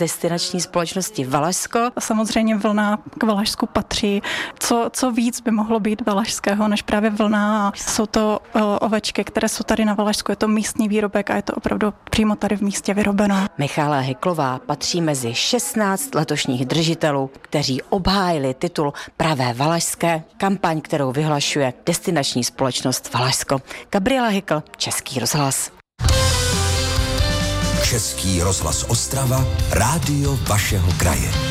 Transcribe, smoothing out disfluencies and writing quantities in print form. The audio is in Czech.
destinační společnosti Valašsko. Samozřejmě vlna k Valašsku patří. Co víc by mohlo být valašského než právě vlna? Jsou to ovečky, které jsou tady na Valašsku. Je to místní výrobek a je to opravdu přímo tady v místě vyrobeno. Michála Hyklová patří mezi 16 letošních držitelů, kteří obhájili titul Pravé valašské, kampaň, kterou vyhlašuje destinační společnost Valašsko. Gabriela Hykl, Český rozhlas. Český rozhlas Ostrava, rádio vašeho kraje.